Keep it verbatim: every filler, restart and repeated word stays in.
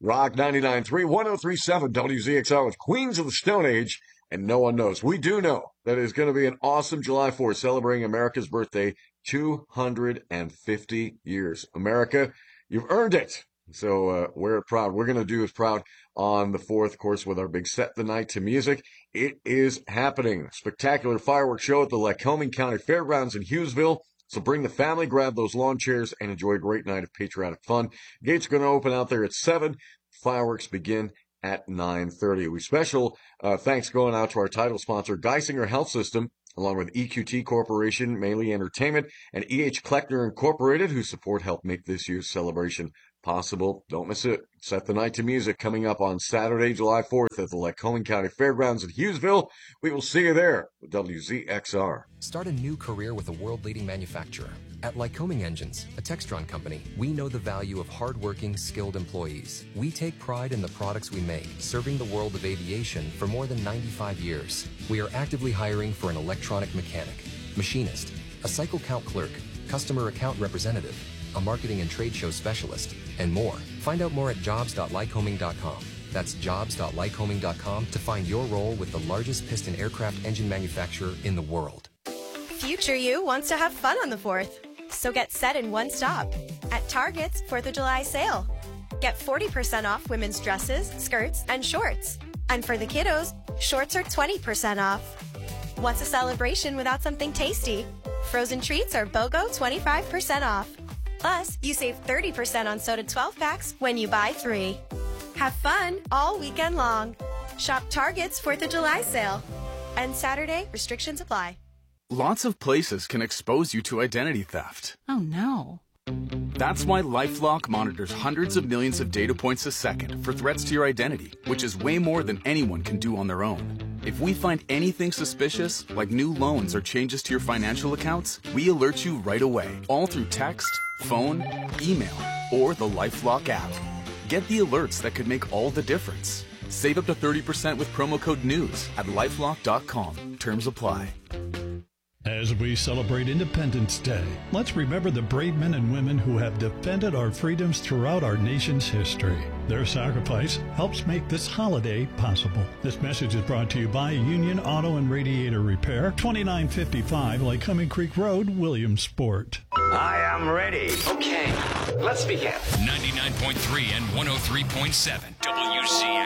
Rock ninety-nine point three, one oh three point seven W Z X R with Queens of the Stone Age, and no one knows. We do know that it's going to be an awesome July fourth, celebrating America's birthday, two hundred fifty years. America, you've earned it. So uh, we're proud. We're going to do it proud on the fourth, of course, with our big Set the Night to Music. It is happening. Spectacular fireworks show at the Lycoming County Fairgrounds in Hughesville. So bring the family, grab those lawn chairs, and enjoy a great night of patriotic fun. Gates are going to open out there at seven. Fireworks begin at nine thirty. We special uh, thanks going out to our title sponsor, Geisinger Health System, along with E Q T Corporation, Melee Entertainment, and E H. Kleckner Incorporated, who support help make this year's celebration possible. Don't miss it. Set the Night to Music coming up on Saturday, July fourth at the Lycoming County Fairgrounds in Hughesville. We will see you there with W Z X R. Start a new career with a world-leading manufacturer. At Lycoming Engines, a Textron company, we know the value of hardworking, skilled employees. We take pride in the products we make, serving the world of aviation for more than ninety-five years. We are actively hiring for an electronic mechanic, machinist, a cycle count clerk, customer account representative, a marketing and trade show specialist, and more. Find out more at jobs dot lycoming dot com. That's jobs dot lycoming dot com to find your role with the largest piston aircraft engine manufacturer in the world. Future you wants to have fun on the fourth. So get set in one stop at Target's fourth of July sale. Get forty percent off women's dresses, skirts, and shorts. And for the kiddos, shorts are twenty percent off. What's a celebration without something tasty? Frozen treats are BOGO twenty-five percent off. Plus, you save thirty percent on soda twelve packs when you buy three. Have fun all weekend long. Shop Target's fourth of July sale. And Saturday, restrictions apply. Lots of places can expose you to identity theft. Oh, no. That's why LifeLock monitors hundreds of millions of data points a second for threats to your identity, which is way more than anyone can do on their own. If we find anything suspicious, like new loans or changes to your financial accounts, we alert you right away, all through text, phone, email, or the LifeLock app. Get the alerts that could make all the difference. Save up to thirty percent with promo code NEWS at lifelock dot com. Terms apply. As we celebrate Independence Day, let's remember the brave men and women who have defended our freedoms throughout our nation's history. Their sacrifice helps make this holiday possible. This message is brought to you by Union Auto and Radiator Repair, twenty-nine fifty-five Lycoming Creek Road, Williamsport. I am ready. Okay, let's begin. ninety-nine point three and one oh three point seven W C